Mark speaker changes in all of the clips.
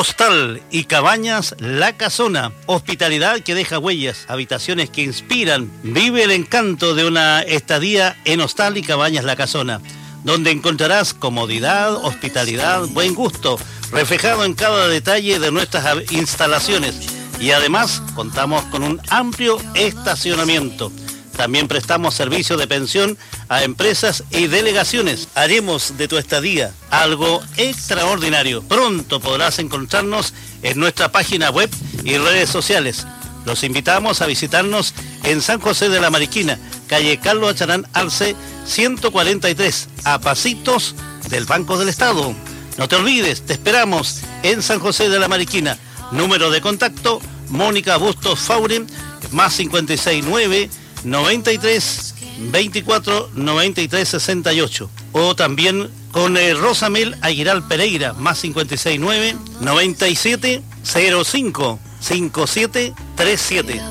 Speaker 1: Hostal y Cabañas La Casona. Hospitalidad que deja huellas, habitaciones que inspiran. Vive el encanto de una estadía en Hostal y Cabañas La Casona, donde encontrarás comodidad, hospitalidad, buen gusto, reflejado en cada detalle de nuestras instalaciones. Y además contamos con un amplio estacionamiento. También prestamos servicio de pensión a empresas y delegaciones. Haremos de tu estadía algo extraordinario. Pronto podrás encontrarnos en nuestra página web y redes sociales. Los invitamos a visitarnos en San José de la Mariquina, calle Carlos Acharán Arce, 143, a pasitos del Banco del Estado. No te olvides, te esperamos en San José de la Mariquina. Número de contacto, Mónica Bustos Fauren, más 569 93 24 93 68. O también con Rosamel Aguilar Pereira, más 569 97 05 57 37.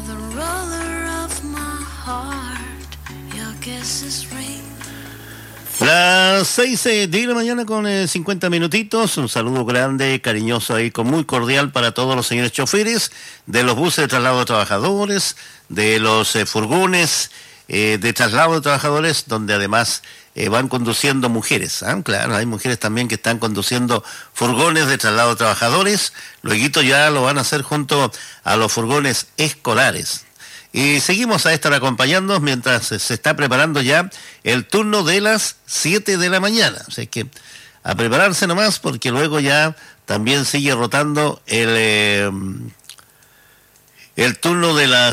Speaker 1: Las 6 de la mañana con 50 minutitos. Un saludo grande, cariñoso y muy cordial para todos los señores choferes de los buses de traslado de trabajadores, de los furgones de traslado de trabajadores, donde además van conduciendo mujeres. Claro, hay mujeres también que están conduciendo furgones de traslado de trabajadores. Luego ya lo van a hacer junto a los furgones escolares. Y seguimos a estar acompañándonos mientras se está preparando ya el turno de las 7 de la mañana. Así que a prepararse nomás, porque luego ya también sigue rotando el turno de las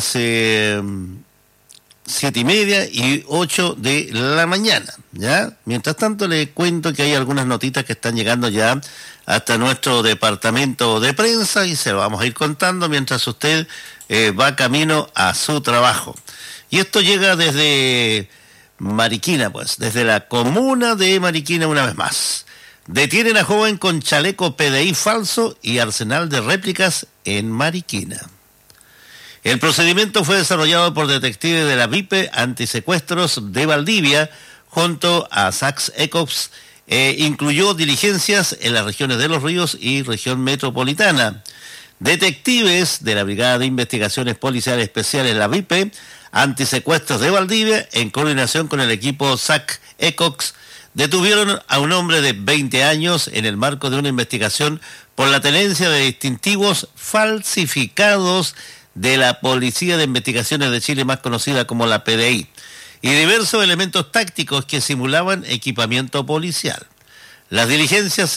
Speaker 1: 7:30 y 8 de la mañana, ¿ya? Mientras tanto le cuento que hay algunas notitas que están llegando ya hasta nuestro departamento de prensa y se lo vamos a ir contando mientras usted va camino a su trabajo. Y esto llega desde Mariquina, pues, desde la comuna de Mariquina una vez más. Detienen a joven con chaleco PDI falso y arsenal de réplicas en Mariquina. El procedimiento fue desarrollado por detectives de la VIP Antisecuestros de Valdivia junto a Sax Ecops. Incluyó diligencias en las regiones de Los Ríos y región metropolitana. Detectives de la Brigada de Investigaciones Policiales Especiales, la VIP Antisecuestros de Valdivia, en coordinación con el equipo SAC ECOX, detuvieron a un hombre de 20 años en el marco de una investigación por la tenencia de distintivos falsificados de la Policía de Investigaciones de Chile, más conocida como la PDI, y diversos elementos tácticos que simulaban equipamiento policial. Las diligencias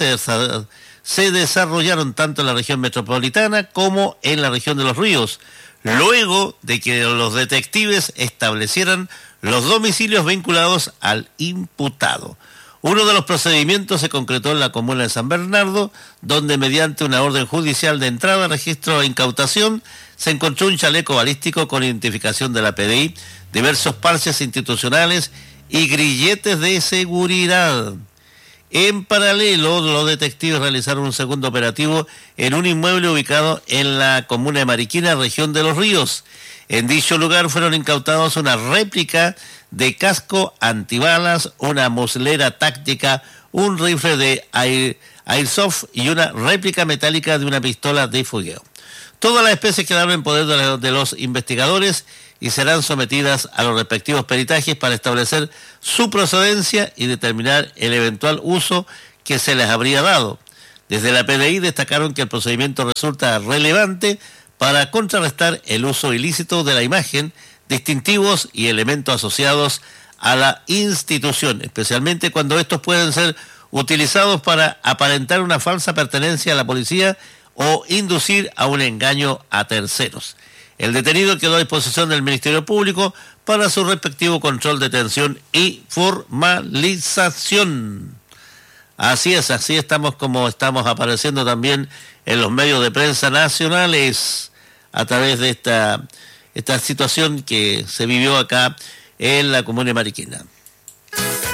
Speaker 1: se desarrollaron tanto en la región metropolitana como en la región de Los Ríos, luego de que los detectives establecieran los domicilios vinculados al imputado. Uno de los procedimientos se concretó en la comuna de San Bernardo, donde mediante una orden judicial de entrada, registro e incautación, se encontró un chaleco balístico con identificación de la PDI, diversos parches institucionales y grilletes de seguridad. En paralelo, los detectives realizaron un segundo operativo en un inmueble ubicado en la comuna de Mariquina, región de Los Ríos. En dicho lugar fueron incautados una réplica de casco antibalas, una muslera táctica, un rifle de airsoft y una réplica metálica de una pistola de fogueo. Todas las especies quedaron en poder de los investigadores y serán sometidas a los respectivos peritajes para establecer su procedencia y determinar el eventual uso que se les habría dado. Desde la PDI destacaron que el procedimiento resulta relevante para contrarrestar el uso ilícito de la imagen, distintivos y elementos asociados a la institución, especialmente cuando estos pueden ser utilizados para aparentar una falsa pertenencia a la policía o inducir a un engaño a terceros. El detenido quedó a disposición del Ministerio Público para su respectivo control, detención y formalización. Así es, así estamos como estamos apareciendo también en los medios de prensa nacionales a través de esta situación que se vivió acá en la comuna de Mariquina.